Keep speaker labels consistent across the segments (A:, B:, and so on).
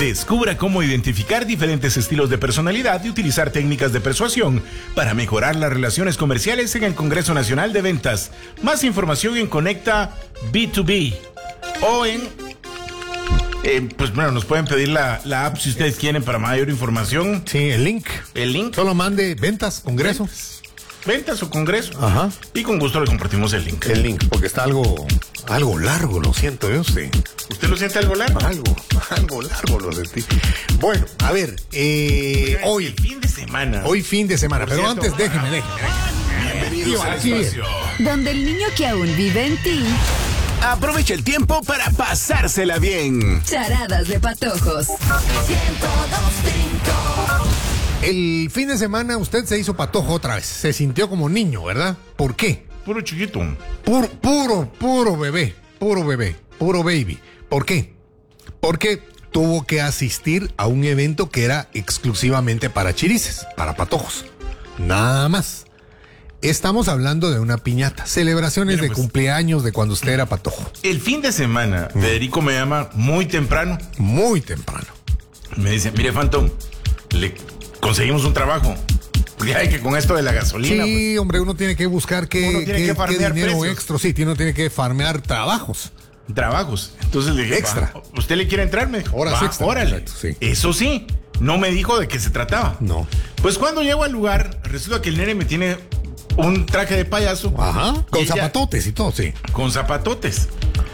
A: Descubra cómo identificar diferentes estilos de personalidad y utilizar técnicas de persuasión para mejorar las relaciones comerciales en el Congreso Nacional de Ventas. Más información en Conecta B2B o en... pues bueno, nos pueden pedir la app si ustedes quieren para mayor información.
B: Sí, el link.
A: El link.
B: Solo mande ventas, congreso.
A: Ventas o congreso.
B: Ajá.
A: Y con gusto le compartimos el link.
B: El link, porque está algo largo, lo siento yo, sí.
A: ¿Usted lo siente algo largo?
B: Algo largo lo sentí. Bueno, a ver, hoy...
A: El fin de semana.
B: Hoy fin de semana, pero
A: cierto,
B: antes déjeme.
A: Bienvenidos al espacio.
C: Donde el niño que aún vive en ti.
D: Aprovecha el tiempo para pasársela bien.
C: Charadas de patojos. 102.5.
B: El fin de semana usted se hizo patojo otra vez. Se sintió como niño, ¿verdad? ¿Por qué?
A: Puro chiquito.
B: Puro bebé. Puro baby. ¿Por qué? Porque tuvo que asistir a un evento que era exclusivamente para chirices, para patojos. Nada más. Estamos hablando de una piñata. Celebraciones de cumpleaños de cuando usted era patojo.
A: El fin de semana, Federico me llama muy temprano.
B: Muy temprano.
A: Me dice, mire, Phantom, le conseguimos un trabajo. Porque hay que con esto de la gasolina.
B: Sí,
A: pues,
B: hombre, uno tiene que buscar qué
A: farmear
B: dinero
A: precios.
B: extra. Sí, uno tiene que farmear trabajos.
A: Trabajos. Entonces le dije,
B: Extra.
A: ¿usted le quiere entrar? Me dijo,
B: Horas extra.
A: órale.
B: Exacto, sí.
A: Eso sí, no me dijo de qué se trataba.
B: No.
A: Pues cuando llego al lugar, resulta que el nene me tiene un traje de payaso.
B: Ajá. Con
A: Y ella-
B: zapatotes y todo, sí.
A: Con zapatotes.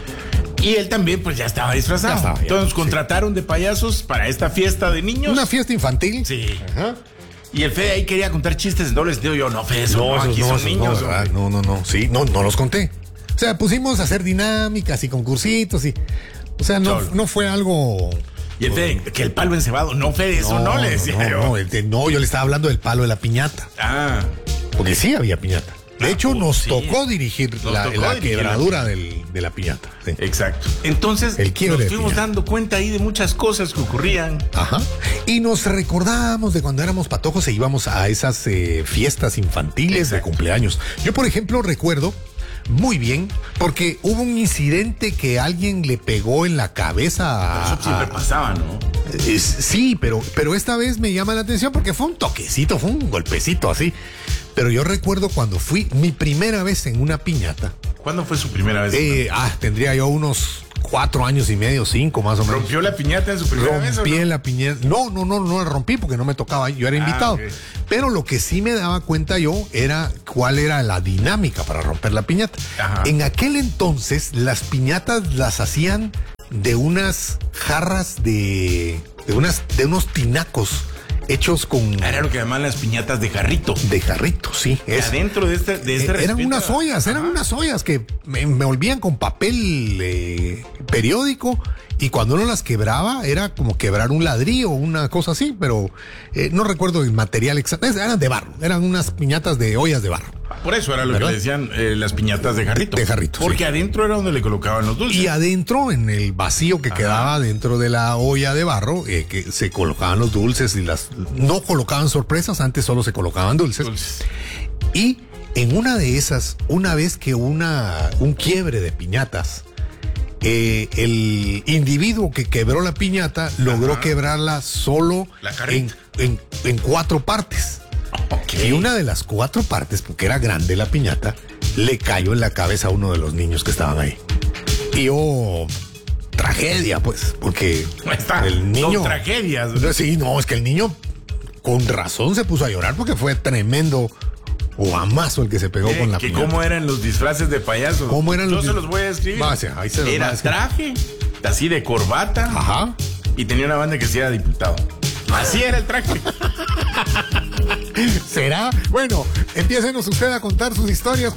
A: Y él también, pues ya estaba disfrazado.
B: Ya estaba,
A: Entonces nos
B: sí.
A: contrataron de payasos para esta fiesta de niños.
B: Una fiesta infantil.
A: Sí.
B: Ajá.
A: Y el Fede ahí quería contar chistes en doble sentido. Yo, no, Fede, eso no,
B: esos
A: aquí son
B: esos
A: niños.
B: ¿verdad? No. Sí, no los conté. O sea, pusimos a hacer dinámicas y concursitos y... O sea, no fue algo...
A: Y el Fede, que el palo encebado. No, Fede, eso no le decía yo.
B: Yo le estaba hablando del palo de la piñata.
A: Ah,
B: Porque sí había piñata. De hecho, nos
A: sí.
B: tocó dirigir
A: Nos
B: la
A: tocó dirigir
B: quebradura de la piñata. Sí.
A: exacto. Entonces,
B: El quiebre
A: nos
B: de
A: fuimos
B: piñata.
A: dando cuenta ahí de muchas cosas que ocurrían.
B: Ajá. Y nos recordábamos de cuando éramos patojos e íbamos a esas fiestas infantiles de
A: Exacto.
B: cumpleaños. Yo, por ejemplo, recuerdo muy bien porque hubo un incidente que alguien le pegó en la cabeza
A: Eso siempre pasaba, ¿no?
B: Sí, pero esta vez me llama la atención porque fue un toquecito, fue un golpecito así. Pero yo recuerdo cuando fui mi primera vez en una piñata.
A: ¿Cuándo fue su primera vez?
B: Tendría yo unos 4 años y medio, 5 más o menos.
A: ¿Rompió la piñata en su primera vez? ¿O
B: Rompí
A: no?
B: la piñata. No la rompí porque no me tocaba, yo era invitado.
A: Ok.
B: Pero lo que sí me daba cuenta yo era cuál era la dinámica para romper la piñata.
A: Ajá.
B: En aquel entonces las piñatas las hacían de unas jarras de unos tinacos hechos con
A: Era lo que llamaban las piñatas de jarrito.
B: de jarrito, sí.
A: Y adentro de este
B: Eran
A: respeto-
B: unas ollas que me volvían con papel periódico y cuando uno las quebraba era como quebrar un ladrillo, una cosa así, pero no recuerdo el material exacto. Eran de barro, eran unas piñatas de ollas de barro.
A: Por eso era lo
B: ¿verdad?
A: que le decían las piñatas de jarrito.
B: De jarrito,
A: Porque
B: sí.
A: adentro era donde le colocaban los dulces.
B: Y adentro, en el vacío que quedaba dentro de la olla de barro, que se colocaban los dulces y no colocaban sorpresas, antes solo se colocaban dulces. Y en una de esas, una vez que un quiebre de piñatas, el individuo que quebró la piñata logró quebrarla solo
A: La carreta.
B: en 4 partes.
A: Ok.
B: Y una de las 4 partes, porque era grande la piñata, le cayó en la cabeza a uno de los niños que estaban ahí. Y tragedia, pues, porque
A: Ahí está.
B: el niño...
A: Son tragedias, ¿verdad?
B: Sí, no, es que el niño con razón se puso a llorar porque fue tremendo guamazo el que se pegó con la
A: que
B: piñata.
A: cómo eran los disfraces de payasos.
B: ¿Cómo eran
A: Yo
B: los
A: se
B: dis-
A: los voy a escribir.
B: Ahí se los va a
A: Era
B: escribir.
A: traje, así de corbata.
B: Ajá.
A: Y tenía una banda que sí era diputado. Así era el traje.
B: ¿Será? Bueno, empiécenos usted a contar sus historias.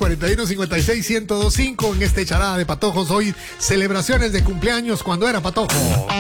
B: 4156-1025 en este charada de patojos. Hoy, celebraciones de cumpleaños cuando era patojo.